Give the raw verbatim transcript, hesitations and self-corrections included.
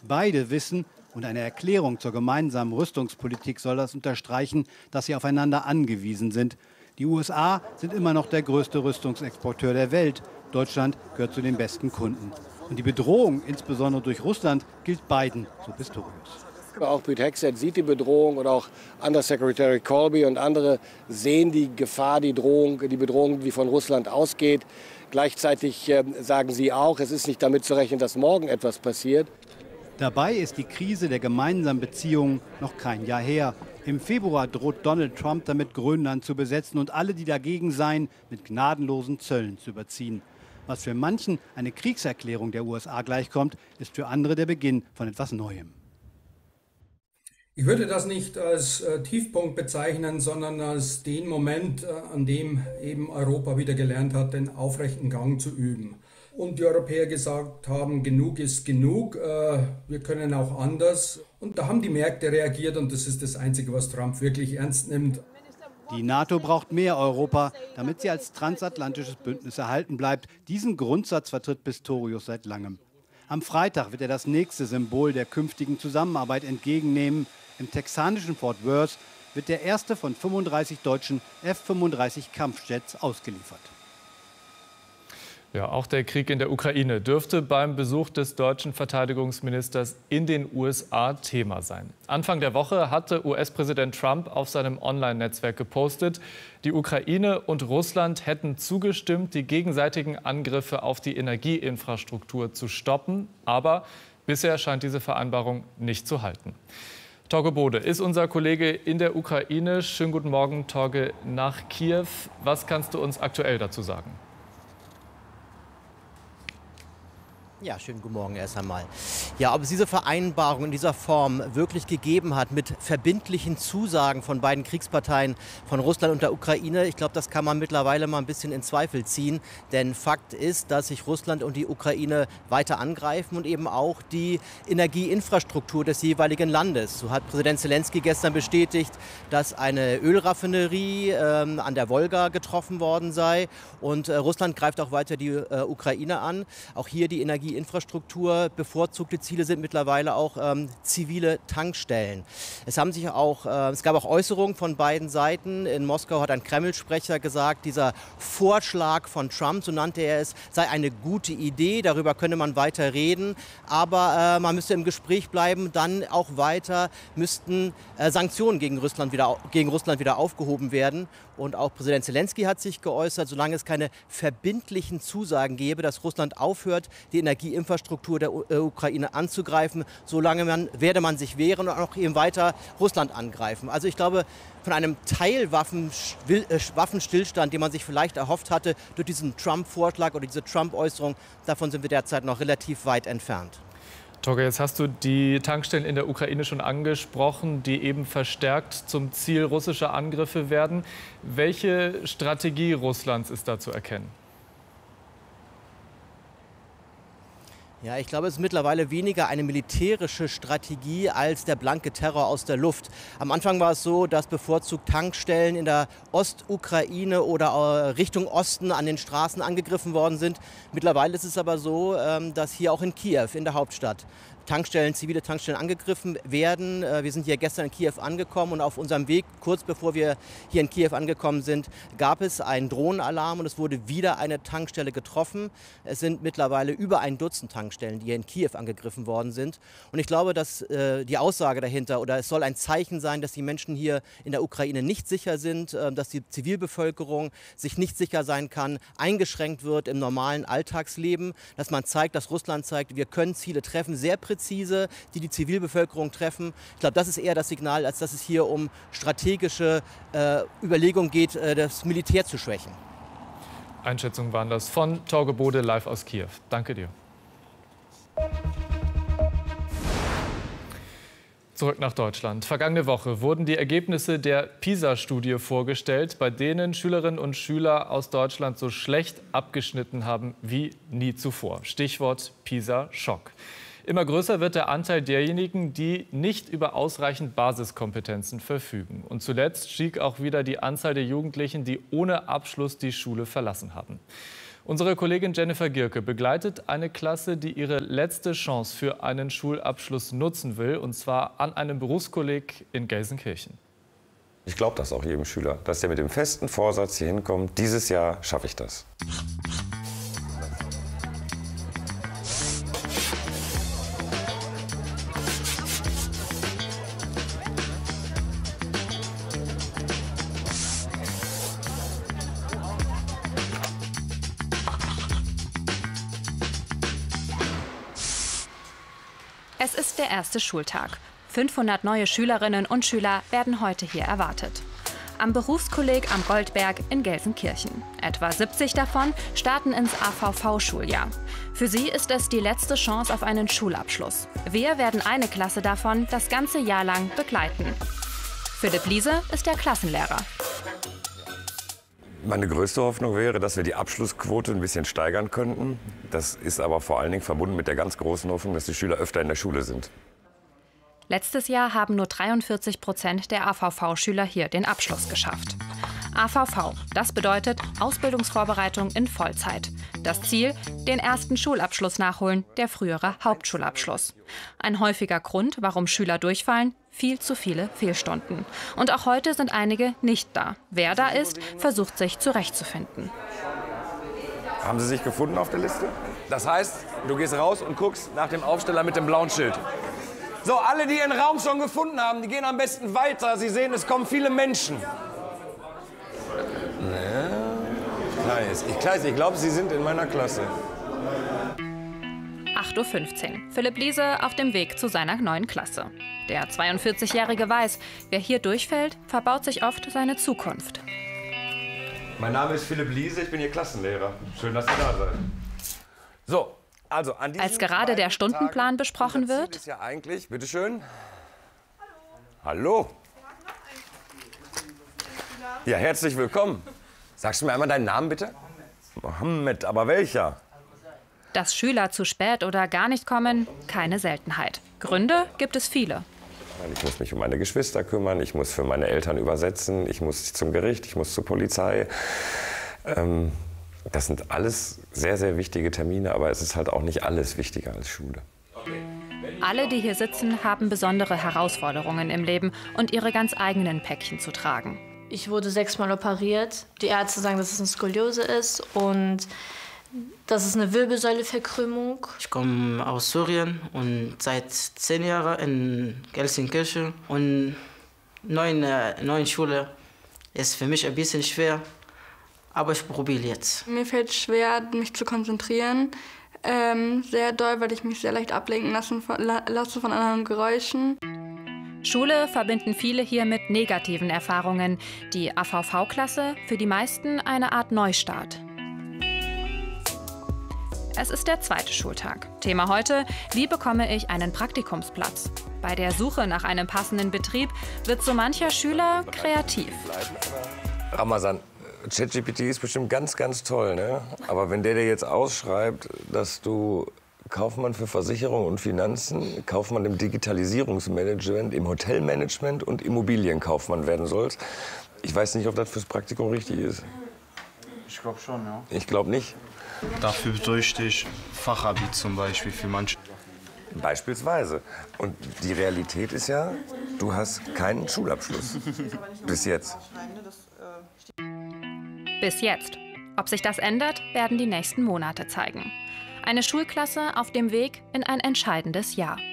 Beide wissen, und eine Erklärung zur gemeinsamen Rüstungspolitik soll das unterstreichen, dass sie aufeinander angewiesen sind. Die U S A sind immer noch der größte Rüstungsexporteur der Welt. Deutschland gehört zu den besten Kunden. Und die Bedrohung, insbesondere durch Russland, gilt beiden, so Pistorius. Auch Pete Hegseth sieht die Bedrohung und auch Undersecretary Colby und andere sehen die Gefahr, die Drohung, die Bedrohung, die von Russland ausgeht. Gleichzeitig äh, sagen sie auch, es ist nicht damit zu rechnen, dass morgen etwas passiert. Dabei ist die Krise der gemeinsamen Beziehungen noch kein Jahr her. Im Februar droht Donald Trump damit, Grönland zu besetzen und alle, die dagegen seien, mit gnadenlosen Zöllen zu überziehen. Was für manchen eine Kriegserklärung der U S A gleichkommt, ist für andere der Beginn von etwas Neuem. Ich würde das nicht als äh, Tiefpunkt bezeichnen, sondern als den Moment, äh, an dem eben Europa wieder gelernt hat, den aufrechten Gang zu üben. Und die Europäer gesagt haben, genug ist genug, äh, wir können auch anders. Und da haben die Märkte reagiert und das ist das Einzige, was Trump wirklich ernst nimmt. Die NATO braucht mehr Europa, damit sie als transatlantisches Bündnis erhalten bleibt. Diesen Grundsatz vertritt Pistorius seit langem. Am Freitag wird er das nächste Symbol der künftigen Zusammenarbeit entgegennehmen. Im texanischen Fort Worth wird der erste von fünfunddreißig deutschen F fünfunddreißig Kampfjets ausgeliefert. Ja, auch der Krieg in der Ukraine dürfte beim Besuch des deutschen Verteidigungsministers in den U S A Thema sein. Anfang der Woche hatte U S-Präsident Trump auf seinem Online-Netzwerk gepostet, die Ukraine und Russland hätten zugestimmt, die gegenseitigen Angriffe auf die Energieinfrastruktur zu stoppen. Aber bisher scheint diese Vereinbarung nicht zu halten. Torge Bode ist unser Kollege in der Ukraine. Schönen guten Morgen, Torge, nach Kiew. Was kannst du uns aktuell dazu sagen? Ja, schönen guten Morgen erst einmal. Ja, ob es diese Vereinbarung in dieser Form wirklich gegeben hat, mit verbindlichen Zusagen von beiden Kriegsparteien, von Russland und der Ukraine, ich glaube, das kann man mittlerweile mal ein bisschen in Zweifel ziehen. Denn Fakt ist, dass sich Russland und die Ukraine weiter angreifen und eben auch die Energieinfrastruktur des jeweiligen Landes. So hat Präsident Zelensky gestern bestätigt, dass eine Ölraffinerie äh, an der Wolga getroffen worden sei. Und äh, Russland greift auch weiter die äh, Ukraine an. Auch hier die Energie Infrastruktur. Bevorzugte Ziele sind mittlerweile auch ähm, zivile Tankstellen. Es haben sich auch, äh, es gab auch Äußerungen von beiden Seiten. In Moskau hat ein Kreml-Sprecher gesagt, dieser Vorschlag von Trump, so nannte er es, sei eine gute Idee. Darüber könne man weiter reden. Aber äh, man müsste im Gespräch bleiben. Dann auch weiter müssten äh, Sanktionen gegen Russland, wieder, gegen Russland wieder aufgehoben werden. Und auch Präsident Zelensky hat sich geäußert, solange es keine verbindlichen Zusagen gäbe, dass Russland aufhört, die Energieinfrastruktur der U- äh, Ukraine anzugreifen, solange man, werde man sich wehren und auch eben weiter Russland angreifen. Also ich glaube, von einem Teilwaffenstillstand, den man sich vielleicht erhofft hatte durch diesen Trump-Vorschlag oder diese Trump-Äußerung, davon sind wir derzeit noch relativ weit entfernt. Torge, jetzt hast du die Tankstellen in der Ukraine schon angesprochen, die eben verstärkt zum Ziel russischer Angriffe werden. Welche Strategie Russlands ist da zu erkennen? Ja, ich glaube, es ist mittlerweile weniger eine militärische Strategie als der blanke Terror aus der Luft. Am Anfang war es so, dass bevorzugt Tankstellen in der Ostukraine oder Richtung Osten an den Straßen angegriffen worden sind. Mittlerweile ist es aber so, dass hier auch in Kiew, in der Hauptstadt, Tankstellen, zivile Tankstellen angegriffen werden. Wir sind hier gestern in Kiew angekommen und auf unserem Weg, kurz bevor wir hier in Kiew angekommen sind, gab es einen Drohnenalarm und es wurde wieder eine Tankstelle getroffen. Es sind mittlerweile über ein Dutzend Tankstellen, die hier in Kiew angegriffen worden sind. Und ich glaube, dass äh, die Aussage dahinter, oder es soll ein Zeichen sein, dass die Menschen hier in der Ukraine nicht sicher sind, äh, dass die Zivilbevölkerung sich nicht sicher sein kann, eingeschränkt wird im normalen Alltagsleben, dass man zeigt, dass Russland zeigt, wir können Ziele treffen, sehr präzise, die die Zivilbevölkerung treffen. Ich glaube, das ist eher das Signal, als dass es hier um strategische äh, Überlegungen geht, äh, das Militär zu schwächen. Einschätzungen waren das von Torge Bode live aus Kiew. Danke dir. Zurück nach Deutschland. Vergangene Woche wurden die Ergebnisse der PISA-Studie vorgestellt, bei denen Schülerinnen und Schüler aus Deutschland so schlecht abgeschnitten haben wie nie zuvor. Stichwort PISA-Schock. Immer größer wird der Anteil derjenigen, die nicht über ausreichend Basiskompetenzen verfügen. Und zuletzt stieg auch wieder die Anzahl der Jugendlichen, die ohne Abschluss die Schule verlassen haben. Unsere Kollegin Jennifer Gierke begleitet eine Klasse, die ihre letzte Chance für einen Schulabschluss nutzen will, und zwar an einem Berufskolleg in Gelsenkirchen. Ich glaube das auch jedem Schüler, dass er mit dem festen Vorsatz hier hinkommt, dieses Jahr schaffe ich das. Es ist der erste Schultag. fünfhundert neue Schülerinnen und Schüler werden heute hier erwartet. Am Berufskolleg am Goldberg in Gelsenkirchen. Etwa siebzig davon starten ins A V V-Schuljahr. Für sie ist es die letzte Chance auf einen Schulabschluss. Wir werden eine Klasse davon das ganze Jahr lang begleiten. Philipp Liese ist der Klassenlehrer. Meine größte Hoffnung wäre, dass wir die Abschlussquote ein bisschen steigern könnten. Das ist aber vor allen Dingen verbunden mit der ganz großen Hoffnung, dass die Schüler öfter in der Schule sind. Letztes Jahr haben nur dreiundvierzig Prozent der A V V-Schüler hier den Abschluss geschafft. A V V, das bedeutet Ausbildungsvorbereitung in Vollzeit. Das Ziel, den ersten Schulabschluss nachholen, der frühere Hauptschulabschluss. Ein häufiger Grund, warum Schüler durchfallen, viel zu viele Fehlstunden. Und auch heute sind einige nicht da. Wer da ist, versucht sich zurechtzufinden. Haben Sie sich gefunden auf der Liste? Das heißt, du gehst raus und guckst nach dem Aufsteller mit dem blauen Schild. So, alle, die ihren Raum schon gefunden haben, die gehen am besten weiter. Sie sehen, es kommen viele Menschen. Nice. Ich, ich glaube, Sie sind in meiner Klasse. acht Uhr fünfzehn. Philipp Liese auf dem Weg zu seiner neuen Klasse. Der zweiundvierzigjährige weiß, wer hier durchfällt, verbaut sich oft seine Zukunft. Mein Name ist Philipp Liese, ich bin Ihr Klassenlehrer. Schön, dass Sie da seid. So, also an Als gerade der Stundenplan besprochen wird, ist ja eigentlich, bitteschön. Hallo. Hallo. Ja, herzlich willkommen. Sagst du mir einmal deinen Namen, bitte? Mohammed, aber welcher? dass Schüler zu spät oder gar nicht kommen, keine Seltenheit. Gründe gibt es viele. Ich muss mich um meine Geschwister kümmern, ich muss für meine Eltern übersetzen, ich muss zum Gericht, ich muss zur Polizei. Ähm, das sind alles sehr, sehr wichtige Termine, aber es ist halt auch nicht alles wichtiger als Schule. Alle, die hier sitzen, haben besondere Herausforderungen im Leben und ihre ganz eigenen Päckchen zu tragen. Ich wurde sechsmal operiert. Die Ärzte sagen, dass es eine Skoliose ist und das ist eine Wirbelsäuleverkrümmung. Ich komme aus Syrien und seit zehn Jahren in Gelsenkirchen. Und neue, neue Schule ist für mich ein bisschen schwer, aber ich probiere jetzt. Mir fällt es schwer, mich zu konzentrieren. Ähm, sehr doll, weil ich mich sehr leicht ablenken lassen von, lasse von anderen Geräuschen. Schule verbinden viele hier mit negativen Erfahrungen. Die A V V-Klasse für die meisten eine Art Neustart. Es ist der zweite Schultag. Thema heute: Wie bekomme ich einen Praktikumsplatz? Bei der Suche nach einem passenden Betrieb wird so mancher Schüler kreativ. Ramazan, ChatGPT ist bestimmt ganz, ganz toll, ne? Aber wenn der dir jetzt ausschreibt, dass du Kaufmann für Versicherung und Finanzen, Kaufmann im Digitalisierungsmanagement, im Hotelmanagement und Immobilienkaufmann werden sollst, ich weiß nicht, ob das fürs Praktikum richtig ist. Ich glaube schon, ja. Ich glaube nicht. Dafür bräuchte ich Fachabi zum Beispiel für manche. Beispielsweise. Und die Realität ist ja, du hast keinen Schulabschluss. Bis jetzt. Bis jetzt. Ob sich das ändert, werden die nächsten Monate zeigen. Eine Schulklasse auf dem Weg in ein entscheidendes Jahr.